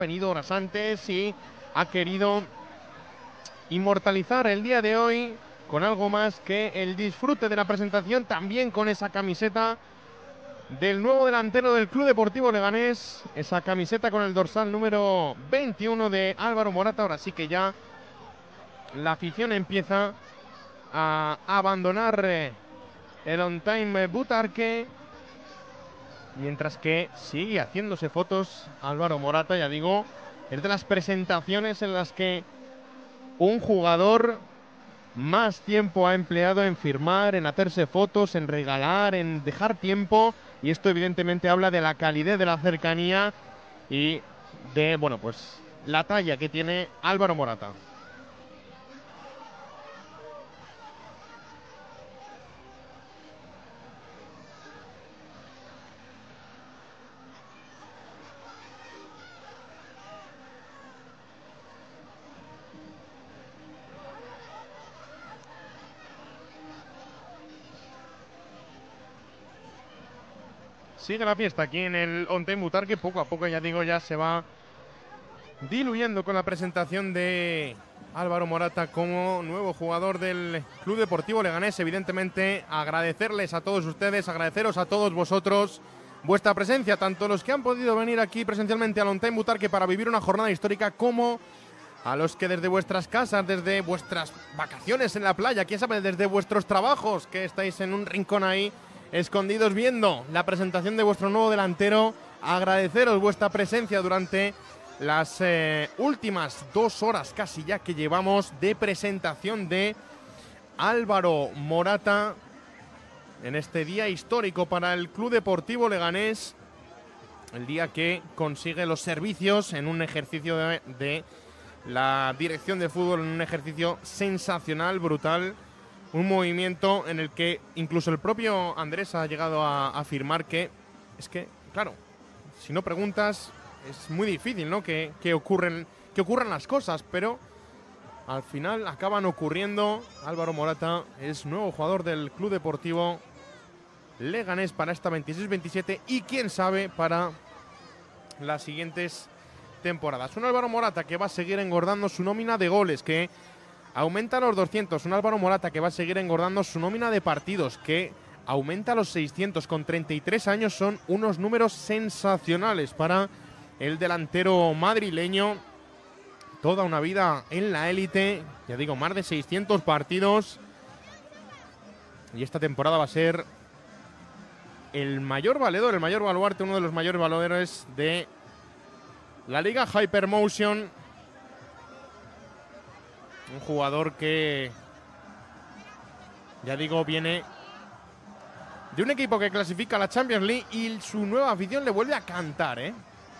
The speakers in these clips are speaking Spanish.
venido horas antes y ha querido inmortalizar el día de hoy con algo más que el disfrute de la presentación, también con esa camiseta del nuevo delantero del Club Deportivo Leganés, esa camiseta con el dorsal número 21 de Álvaro Morata. Ahora sí que ya la afición empieza a abandonar el On Time Butarque, mientras que sigue haciéndose fotos Álvaro Morata. Ya digo, es de las presentaciones en las que un jugador más tiempo ha empleado en firmar, en hacerse fotos, en regalar, en dejar tiempo, y esto evidentemente habla de la calidez, de la cercanía y de, bueno, pues la talla que tiene Álvaro Morata. Sigue la fiesta aquí en el On Time Butarque, poco a poco, ya digo, ya se va diluyendo con la presentación de Álvaro Morata como nuevo jugador del Club Deportivo Leganés. Evidentemente, agradecerles a todos ustedes, agradeceros a todos vosotros vuestra presencia, tanto los que han podido venir aquí presencialmente al On Time Butarque para vivir una jornada histórica, como a los que desde vuestras casas, desde vuestras vacaciones en la playa, quién sabe, desde vuestros trabajos, que estáis en un rincón ahí escondidos viendo la presentación de vuestro nuevo delantero. Agradeceros vuestra presencia durante las últimas 2 horas casi ya que llevamos de presentación de Álvaro Morata en este día histórico para el Club Deportivo Leganés, el día que consigue los servicios en un ejercicio de la dirección de fútbol, en un ejercicio sensacional, brutal. Un movimiento en el que incluso el propio Andrés ha llegado a afirmar que es que, claro, si no preguntas es muy difícil, ¿no? que ocurran las cosas, pero al final acaban ocurriendo. Álvaro Morata es nuevo jugador del Club Deportivo Leganés para esta 26-27 y quién sabe para las siguientes temporadas. Un Álvaro Morata que va a seguir engordando su nómina de goles, que aumenta los 200, un Álvaro Morata que va a seguir engordando su nómina de partidos, que aumenta los 600, con 33 años. Son unos números sensacionales para el delantero madrileño. Toda una vida en la élite, ya digo, más de 600 partidos. Y esta temporada va a ser el mayor valedor, el mayor baluarte, uno de los mayores valedores de la Liga Hypermotion. Un jugador que, ya digo, viene de un equipo que clasifica a la Champions League y su nueva afición le vuelve a cantar, ¿eh?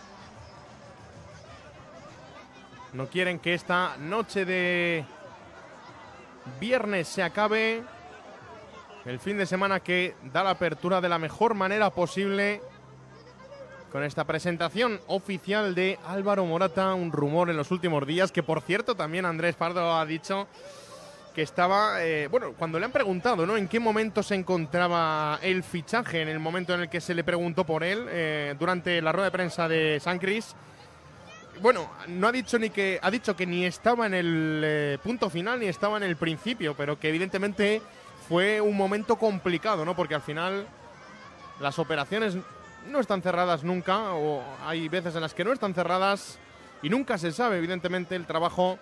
No quieren que esta noche de viernes se acabe. El fin de semana que da la apertura de la mejor manera posible con esta presentación oficial de Álvaro Morata. Un rumor en los últimos días, que por cierto también Andrés Pardo ha dicho que estaba, bueno, cuando le han preguntado, ¿no?, en qué momento se encontraba el fichaje, en el momento en el que se le preguntó por él, durante la rueda de prensa de San Cris. Bueno, no ha dicho ha dicho que ni estaba en el punto final ni estaba en el principio, pero que evidentemente fue un momento complicado, ¿no?, porque al final las operaciones no están cerradas nunca, o hay veces en las que no están cerradas y nunca se sabe. Evidentemente el trabajo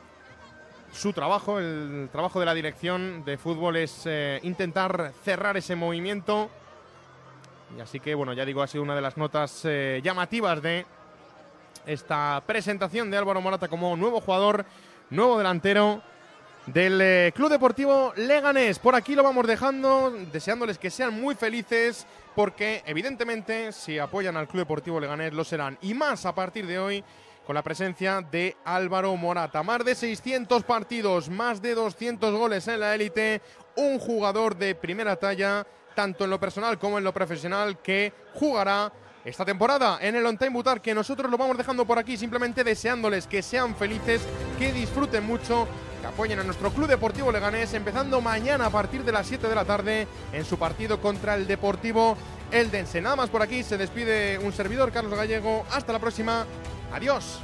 de la dirección de fútbol es intentar cerrar ese movimiento. Y así que, bueno, ya digo, ha sido una de las notas llamativas de esta presentación de Álvaro Morata como nuevo jugador, nuevo delantero del Club Deportivo Leganés. Por aquí lo vamos dejando, deseándoles que sean muy felices, porque evidentemente si apoyan al Club Deportivo Leganés lo serán, y más a partir de hoy con la presencia de Álvaro Morata. Más de 600 partidos, más de 200 goles en la élite, un jugador de primera talla, tanto en lo personal como en lo profesional, que jugará esta temporada en el On Time Butarque, que nosotros lo vamos dejando por aquí, simplemente deseándoles que sean felices, que disfruten mucho, que apoyen a nuestro Club Deportivo Leganés, empezando mañana a partir de las 7 de la tarde en su partido contra el Deportivo Eldense. Nada más por aquí, se despide un servidor, Carlos Gallego. Hasta la próxima, adiós.